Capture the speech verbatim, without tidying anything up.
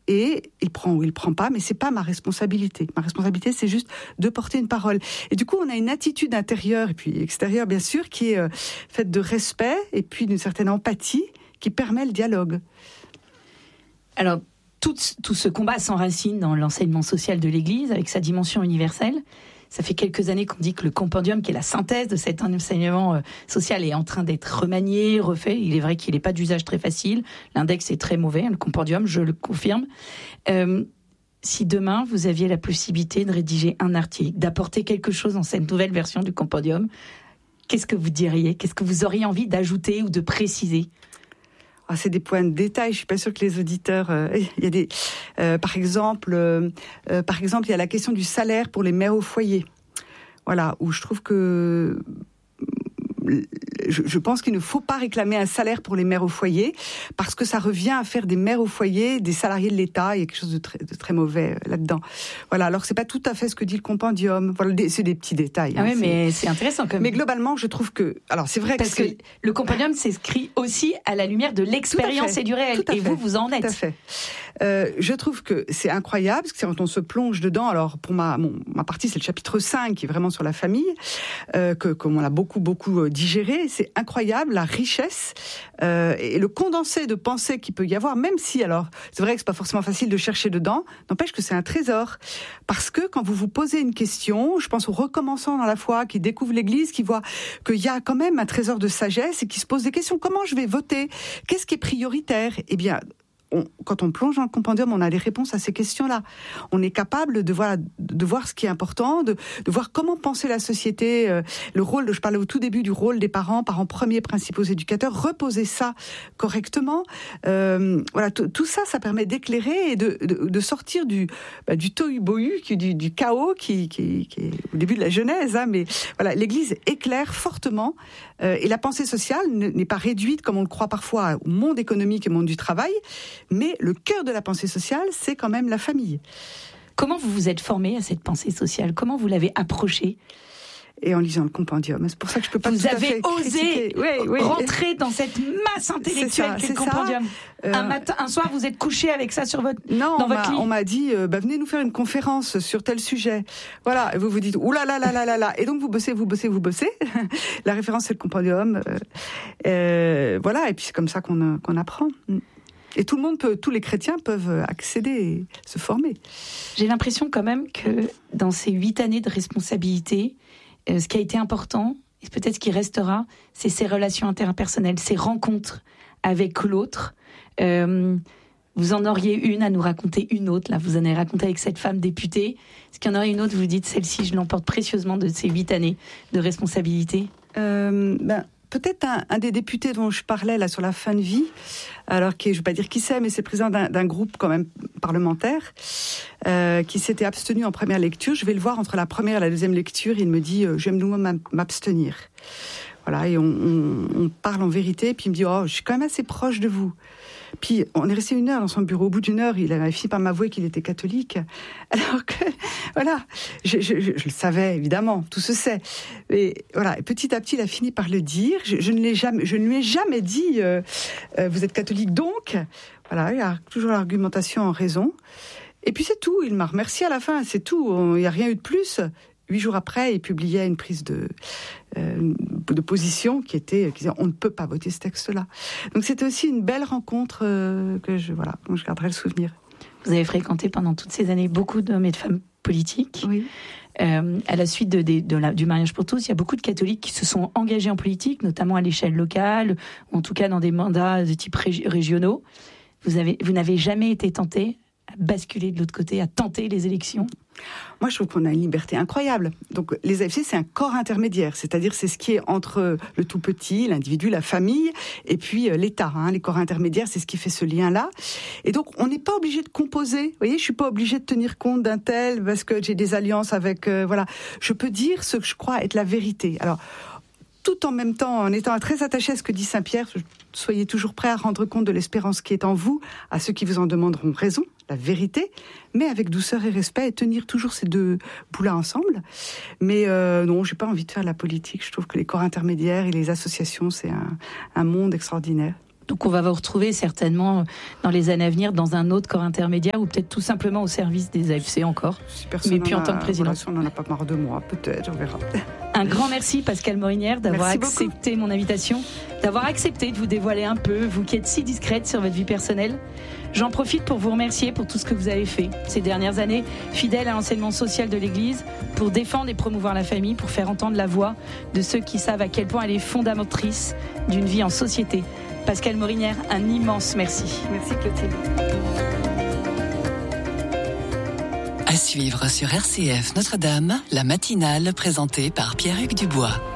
et il prend ou il prend pas, mais c'est pas ma responsabilité. Ma responsabilité, c'est juste de porter une parole. Et du coup, on a une attitude intérieure et puis extérieure, bien sûr, qui est euh, faite de respect et puis d'une certaine empathie qui permet le dialogue. Alors, tout, tout ce combat s'enracine dans l'enseignement social de l'Église, avec sa dimension universelle. Ça fait quelques années qu'on dit que le compendium, qui est la synthèse de cet enseignement social, est en train d'être remanié, refait. Il est vrai qu'il n'est pas d'usage très facile. L'index est très mauvais, le compendium, je le confirme. Euh, si demain, vous aviez la possibilité de rédiger un article, d'apporter quelque chose dans cette nouvelle version du compendium, qu'est-ce que vous diriez ? Qu'est-ce que vous auriez envie d'ajouter ou de préciser ? Ah, c'est des points de détail. Je suis pas sûre que les auditeurs. Euh, il y a des, euh, par exemple, euh, euh, par exemple, il y a la question du salaire pour les mères au foyer. Voilà, où je trouve que je, je pense qu'il ne faut pas réclamer un salaire pour les mères au foyer, parce que ça revient à faire des mères au foyer des salariés de l'État. Il y a quelque chose de très, de très mauvais là-dedans. Voilà, alors c'est pas tout à fait ce que dit le compendium. Voilà, c'est des petits détails. Ah hein, oui, c'est... mais c'est intéressant quand même. Mais globalement, je trouve que, alors c'est vrai parce que, que le compendium s'inscrit aussi à la lumière de l'expérience et du réel. Et vous, vous en êtes. Tout à fait. Euh, je trouve que c'est incroyable, parce que quand on se plonge dedans, alors pour ma, mon, ma partie, c'est le chapitre cinq, qui est vraiment sur la famille, euh, que, comme on l'a beaucoup, beaucoup digéré, c'est incroyable, la richesse euh, et le condensé de pensée qu'il peut y avoir, même si, alors, c'est vrai que c'est pas forcément facile de chercher dedans, n'empêche que c'est un trésor. Parce que quand vous vous posez une question, je pense aux recommençants dans la foi, qui découvrent l'Église, qui voient qu'il y a quand même un trésor de sagesse et qui se posent des questions. Comment je vais voter ? Qu'est-ce qui est prioritaire ? Eh bien, On, quand on plonge dans le compendium, on a les réponses à ces questions-là. On est capable de voir, de voir ce qui est important, de, de voir comment penser la société, euh, le rôle, de, je parlais au tout début du rôle des parents, parents premiers principaux éducateurs, reposer ça correctement. Euh, voilà, t- tout ça, ça permet d'éclairer et de, de, de sortir du, bah, du tohu-bohu, du, du chaos qui, qui, qui est au début de la Genèse. Hein, mais voilà, l'Église éclaire fortement euh, et la pensée sociale n'est pas réduite, comme on le croit parfois, au monde économique et au monde du travail. Mais le cœur de la pensée sociale, c'est quand même la famille. Comment vous vous êtes formé à cette pensée sociale ? Comment vous l'avez approchée ? Et en lisant le compendium. C'est pour ça que je peux pas vous tout à fait Vous avez osé oui, oui. rentrer dans cette masse intellectuelle qu'est le compendium. Euh, un matin, un soir, vous êtes couché avec ça sur votre, non, dans on votre m'a, lit. on m'a dit, euh, bah, venez nous faire une conférence sur tel sujet. Voilà, et vous vous dites, oulala, là, là, là, là, là. Et donc vous bossez, vous bossez, vous bossez. La référence, c'est le compendium. Euh, euh, voilà, et puis c'est comme ça qu'on, qu'on apprend. Et tout le monde peut, tous les chrétiens peuvent accéder et se former. J'ai l'impression quand même que dans ces huit années de responsabilité, euh, ce qui a été important, et peut-être ce qui restera, c'est ces relations interpersonnelles, ces rencontres avec l'autre. Euh, vous en auriez une à nous raconter, une autre. Là, vous en avez raconté avec cette femme députée. Est-ce qu'il y en aurait une autre, vous vous dites, celle-ci, je l'emporte précieusement de ces huit années de responsabilité ? euh, ben... Peut-être un, un des députés dont je parlais là sur la fin de vie, alors qui, je ne vais pas dire qui c'est, mais c'est le président d'un, d'un groupe quand même parlementaire, euh, qui s'était abstenu en première lecture. Je vais le voir entre la première et la deuxième lecture. Il me dit euh, « j'aime nous m'abstenir ». Voilà, et on, on, on parle en vérité, puis il me dit « oh, je suis quand même assez proche de vous ». Puis on est resté une heure dans son bureau. Au bout d'une heure, il avait fini par m'avouer qu'il était catholique. Alors que, voilà, je, je, je, je le savais, évidemment, tout se sait. Et voilà, petit à petit, il a fini par le dire. Je, je ne l'ai jamais, je ne lui ai jamais dit euh, euh, vous êtes catholique donc. Voilà, il y a toujours l'argumentation en raison. Et puis c'est tout. Il m'a remercié à la fin. C'est tout. Il n'y a rien eu de plus. Huit jours après, il publiait une prise de, euh, de position qui était, qui disait on ne peut pas voter ce texte-là. Donc c'était aussi une belle rencontre euh, que je, voilà, dont je garderai le souvenir. Vous avez fréquenté pendant toutes ces années beaucoup d'hommes et de femmes politiques. Oui. Euh, à la suite de, de, de la, du mariage pour tous, il y a beaucoup de catholiques qui se sont engagés en politique, notamment à l'échelle locale, ou en tout cas dans des mandats de type régi- régionaux. Vous, avez, vous n'avez jamais été tenté à basculer de l'autre côté, à tenter les élections ? Moi, je trouve qu'on a une liberté incroyable. Donc, les A F C, c'est un corps intermédiaire, c'est-à-dire c'est ce qui est entre le tout petit, l'individu, la famille, et puis euh, l'État. Hein. Les corps intermédiaires, c'est ce qui fait ce lien-là. Et donc, on n'est pas obligé de composer. Vous voyez, je suis pas obligée de tenir compte d'un tel parce que j'ai des alliances avec. Euh, voilà, je peux dire ce que je crois être la vérité. Alors, tout en même temps, en étant très attaché à ce que dit Saint Pierre, soyez toujours prêts à rendre compte de l'espérance qui est en vous, à ceux qui vous en demanderont raison, la vérité, mais avec douceur et respect, et tenir toujours ces deux bouts-là ensemble. Mais euh, non, j'ai pas envie de faire la politique. Je trouve que les corps intermédiaires et les associations, c'est un, un monde extraordinaire. Donc on va vous retrouver certainement dans les années à venir dans un autre corps intermédiaire ou peut-être tout simplement au service des A F C encore. Si personne mais puis en en tant a- que présidente. voilà, si on n'en a pas marre de moi, peut-être, on verra. Un grand merci Pascale Morinière d'avoir Merci beaucoup. accepté mon invitation, d'avoir accepté de vous dévoiler un peu, vous qui êtes si discrète sur votre vie personnelle. J'en profite pour vous remercier pour tout ce que vous avez fait ces dernières années, fidèle à l'enseignement social de l'Église, pour défendre et promouvoir la famille, pour faire entendre la voix de ceux qui savent à quel point elle est fondatrice d'une vie en société. Pascale Morinière, un immense merci. Merci Clotilde. À suivre sur R C F Notre-Dame, la matinale présentée par Pierre-Hugues Dubois.